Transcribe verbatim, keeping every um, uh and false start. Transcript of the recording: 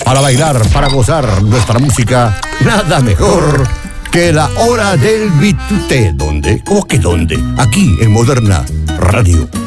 Para bailar, para gozar nuestra música, nada mejor que la hora del Bituté. ¿Dónde? ¿Cómo que dónde? Aquí en Moderna Radio.